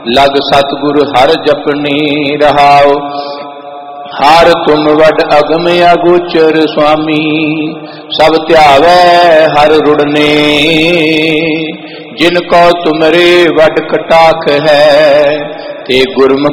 लग सतगुर हर जपनी रहाओ। हार तुम वड अगम अगोचर स्वामी, सब ध्यावै हर रुड़ने। जिनको तुमरे वड कटाख है, ते गुरमुख